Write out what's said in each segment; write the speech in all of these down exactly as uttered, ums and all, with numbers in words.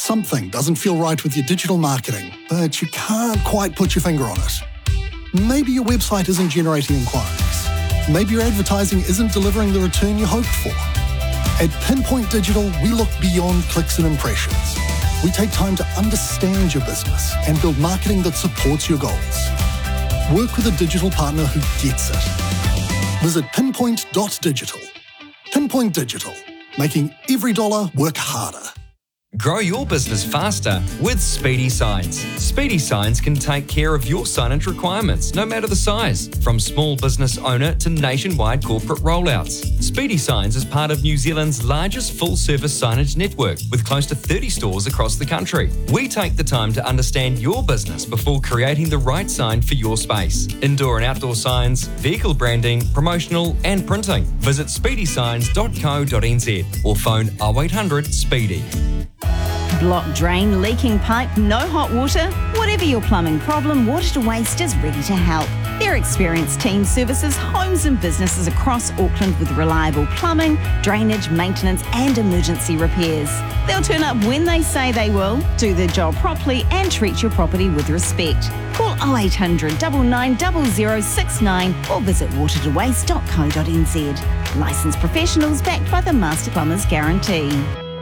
Something doesn't feel right with your digital marketing, but you can't quite put your finger on it. Maybe your website isn't generating inquiries. Maybe your advertising isn't delivering the return you hoped for. At Pinpoint Digital, we look beyond clicks and impressions. We take time to understand your business and build marketing that supports your goals. Work with a digital partner who gets it. Visit pinpoint dot digital. Pinpoint Digital, making every dollar work harder. Grow your business faster with Speedy Signs. Speedy Signs can take care of your signage requirements, no matter the size, from small business owner to nationwide corporate rollouts. Speedy Signs is part of New Zealand's largest full-service signage network, with close to thirty stores across the country. We take the time to understand your business before creating the right sign for your space. Indoor and outdoor signs, vehicle branding, promotional and printing. Visit speedy signs dot co dot n z or phone oh eight hundred SPEEDY. Blocked drain, leaking pipe, no hot water? Whatever your plumbing problem, Water to Waste is ready to help. Their experienced team services homes and businesses across Auckland with reliable plumbing, drainage, maintenance and emergency repairs. They'll turn up when they say they will, do their job properly and treat your property with respect. Call oh eight hundred nine nine zero zero six nine or visit water to waste dot co dot n z. Licensed professionals backed by the Master Plumbers Guarantee.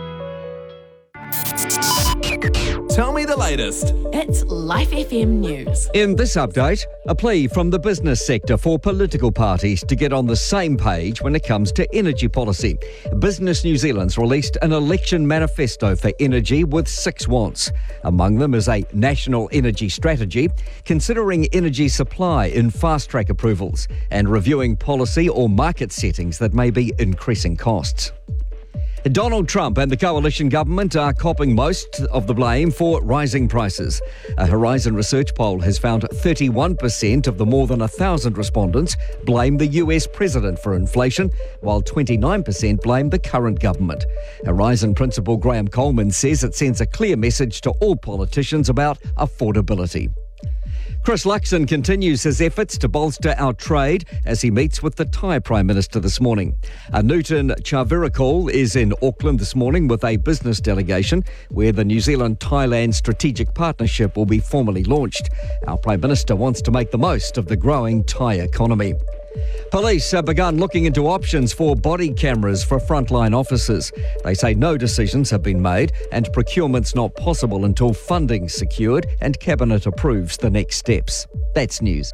Tell me the latest. It's Life F M News. In this update, a plea from the business sector for political parties to get on the same page when it comes to energy policy. Business New Zealand's released an election manifesto for energy with six wants. Among them is a national energy strategy, considering energy supply in fast-track approvals, and reviewing policy or market settings that may be increasing costs. Donald Trump and the coalition government are copping most of the blame for rising prices. A Horizon research poll has found thirty-one percent of the more than one thousand respondents blame the U S president for inflation, while twenty-nine percent blame the current government. Horizon principal Graham Coleman says it sends a clear message to all politicians about affordability. Chris Luxon continues his efforts to bolster our trade as he meets with the Thai Prime Minister this morning. Anutin Charnvirakul is in Auckland this morning with a business delegation where the New Zealand-Thailand Strategic Partnership will be formally launched. Our Prime Minister wants to make the most of the growing Thai economy. Police have begun looking into options for body cameras for frontline officers. They say no decisions have been made and procurement's not possible until funding's secured and Cabinet approves the next steps. That's news.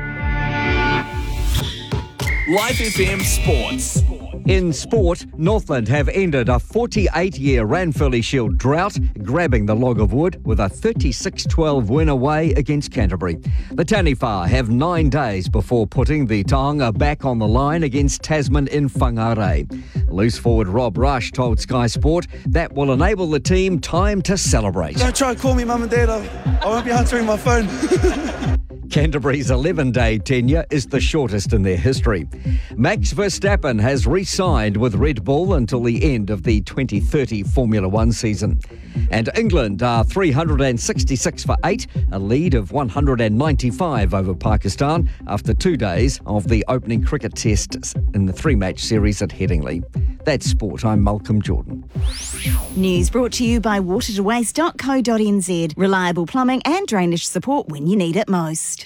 Life F M Sports. In sport, Northland have ended a forty-eight-year Ranfurly Shield drought, grabbing the log of wood with a thirty-six twelve win away against Canterbury. The Taniwha have nine days before putting the Taonga back on the line against Tasman in Whangarei. Loose forward Rob Rush told Sky Sport that will enable the team time to celebrate. Don't try and call me mum and dad, I won't be answering my phone. Canterbury's eleven-day tenure is the shortest in their history. Max Verstappen has re-signed with Red Bull until the end of the twenty thirty Formula One season. And England are three hundred sixty-six for eight, a lead of one hundred ninety-five over Pakistan after two days of the opening cricket test in the three-match series at Headingley. That's sport. I'm Malcolm Jordan. News brought to you by water to waste dot co dot n z. Reliable plumbing and drainage support when you need it most.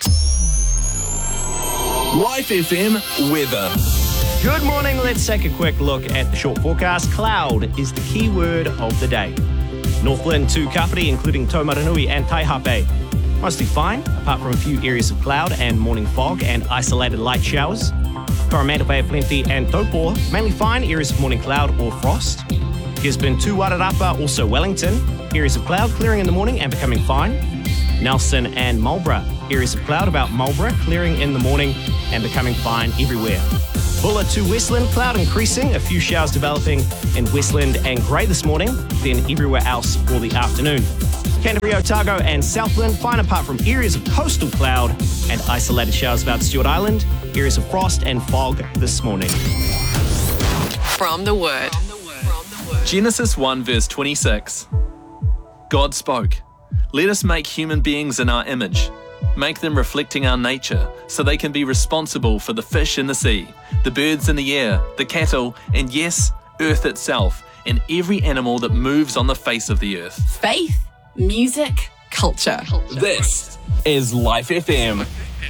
Life F M weather. Good morning. Let's take a quick look at the short forecast. Cloud is the key word of the day. Northland to Kapiti, including Taumarunui and Taihape. Mostly fine, apart from a few areas of cloud and morning fog and isolated light showers. Coromandel Bay of Plenty and Taupo, mainly fine, areas of morning cloud or frost. Gisborne to Wairarapa, also Wellington, areas of cloud clearing in the morning and becoming fine. Nelson and Marlborough, areas of cloud about Marlborough, clearing in the morning and becoming fine everywhere. Bulla to Westland, cloud increasing, a few showers developing in Westland and Grey this morning, then everywhere else for the afternoon. Canterbury, Otago and Southland, fine apart from areas of coastal cloud and isolated showers about Stewart Island, areas of frost and fog this morning. From the Word. Genesis one verse twenty-six. God spoke, "Let us make human beings in our image. Make them reflecting our nature, so they can be responsible for the fish in the sea, the birds in the air, the cattle, and yes, earth itself, and every animal that moves on the face of the earth. Faith, music, culture. This is Life F M.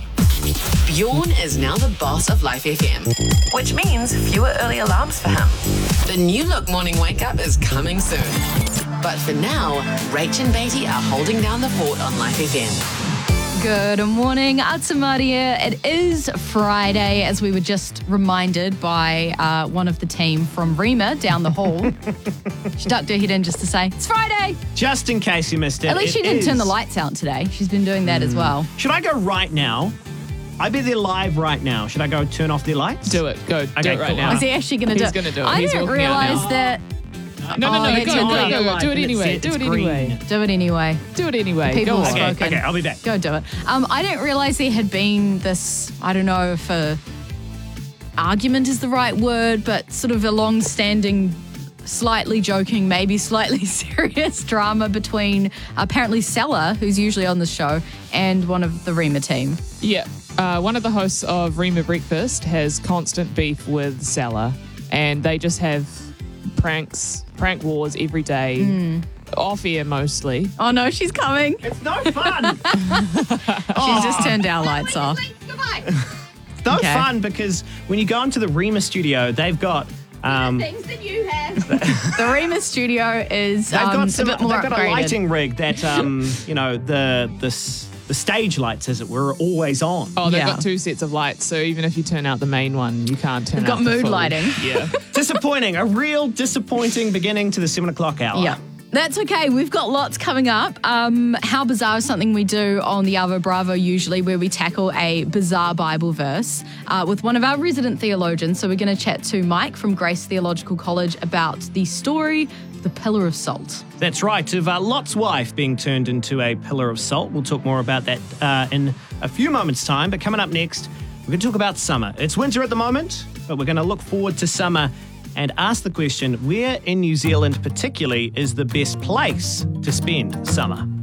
Bjorn is now the boss of Life F M, which means fewer early alarms for him. The New Look morning wake up is coming soon. But for now, Rach and Beatty are holding down the fort on Life F M. Good morning, Atamaria. It is Friday, as we were just reminded by uh, one of the team from Rima down the hall. She ducked her head in just to say, it's Friday. Just in case you missed it. At least she it didn't is. turn the lights out today. She's been doing that mm. as well. Should I go right now? I bet they're live right now. Should I go turn off their lights? Do it. Go. Okay, do it right cool. now. Is he actually going to do it? He's going to do it. I He's didn't walking out realise now. that... No, no, no. Oh, Go, it's go, on go, live. go, go. Do it And anyway. it's- Do it's it green. anyway. Do it anyway. Do it anyway. People Go have on. Okay, spoken. okay, I'll be back. Go do it. Um, I didn't realise there had been this, I don't know if a argument is the right word, but sort of a long-standing, slightly joking, maybe slightly serious drama between apparently Sella, who's usually on the show, and one of the Rima team. Yeah. Uh, one of the hosts of Rima Breakfast has constant beef with Salah, and they just have pranks, prank wars every day, Mm. off air mostly. Oh no, she's coming. It's no fun. She's just turned our lights off. It's no Okay. fun because when you go into the Rima studio, they've got... Um, Things that you have. The Rima studio is They've um, got some. a bit more they've got a upgraded. lighting rig that, um, you know, the the s- the stage lights, as it were, are always on. Oh, they've Yeah. got two sets of lights, so even if you turn out the main one, you can't turn They've out got the mood full- lighting. Yeah. Disappointing. A real disappointing beginning to the seven o'clock hour. Yeah. That's okay. We've got lots coming up. Um, How Bizarre is something we do on the Avo Bravo usually, where we tackle a bizarre Bible verse uh, with one of our resident theologians. So we're going to chat to Mike from Grace Theological College about the story, The Pillar of Salt. That's right. Of uh, Lot's wife being turned into a pillar of salt. We'll talk more about that uh, in a few moments' time. But coming up next, we're going to talk about summer. It's winter at the moment, but we're going to look forward to summer and ask the question, where in New Zealand particularly is the best place to spend summer?